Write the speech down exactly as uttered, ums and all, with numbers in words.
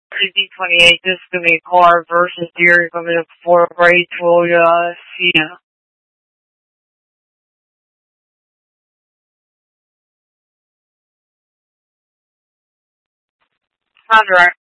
Z twenty-eight, this is going to be a car versus deer coming up for a gray Toyota Sienna. Contract.